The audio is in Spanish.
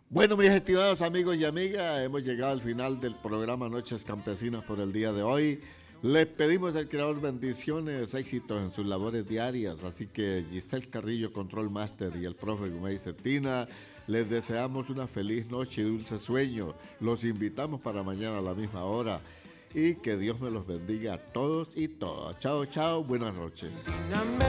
Bueno, mis estimados amigos y amigas, hemos llegado al final del programa Noches Campesinas por el día de hoy. Les pedimos al Creador bendiciones, éxitos en sus labores diarias. Así que Giselle Carrillo, Control Master, y el profe Gumey Cetina, les deseamos una feliz noche y dulce sueño. Los invitamos para mañana a la misma hora. Y que Dios me los bendiga a todos y todas. Chao, chao, buenas noches.